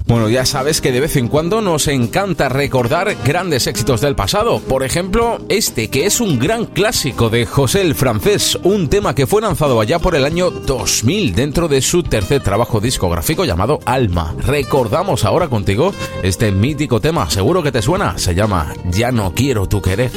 Bueno, ya sabes que de vez en cuando nos encanta recordar grandes éxitos del pasado. Por ejemplo, este que es un gran clásico de José el Francés, un tema que fue lanzado allá por el año 2000 dentro de su tercer trabajo discográfico llamado Alma. Recordamos ahora contigo este mítico tema, seguro que te suena, se llama Ya no quiero tu querer.